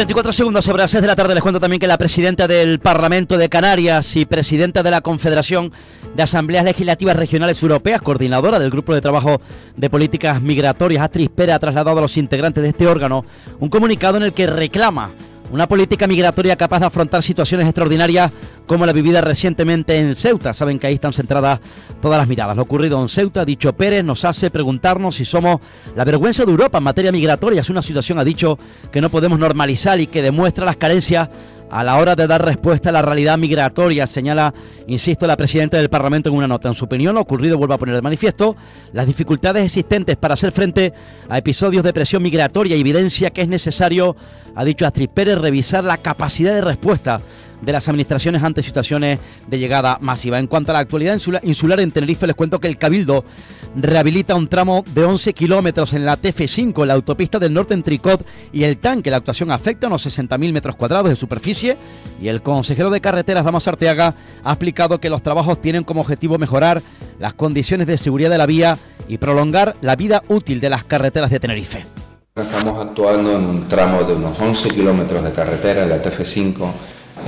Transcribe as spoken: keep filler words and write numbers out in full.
treinta y cuatro segundos sobre las seis de la tarde. Les cuento también que la presidenta del Parlamento de Canarias y presidenta de la Confederación de Asambleas Legislativas Regionales Europeas, coordinadora del Grupo de Trabajo de Políticas Migratorias, Astrid Pérez, ha trasladado a los integrantes de este órgano un comunicado en el que reclama una política migratoria capaz de afrontar situaciones extraordinarias como la vivida recientemente en Ceuta. Saben que ahí están centradas todas las miradas. Lo ocurrido en Ceuta, ha dicho Pérez, nos hace preguntarnos si somos la vergüenza de Europa en materia migratoria. Es una situación, ha dicho, que no podemos normalizar y que demuestra las carencias a la hora de dar respuesta a la realidad migratoria, señala, insisto, la presidenta del Parlamento en una nota. En su opinión, lo ocurrido vuelve a poner de manifiesto las dificultades existentes para hacer frente a episodios de presión migratoria y evidencia que es necesario, ha dicho Astrid Pérez, revisar la capacidad de respuesta de las administraciones ante situaciones de llegada masiva. En cuanto a la actualidad insular en Tenerife, les cuento que el Cabildo rehabilita un tramo de once kilómetros en la T F cinco, la autopista del norte en Tricot y el Tanque. La actuación afecta a unos sesenta mil metros cuadrados de superficie y el consejero de carreteras, Damas Arteaga, ha explicado que los trabajos tienen como objetivo mejorar las condiciones de seguridad de la vía y prolongar la vida útil de las carreteras de Tenerife. Estamos actuando en un tramo de unos once kilómetros de carretera en la T F cinco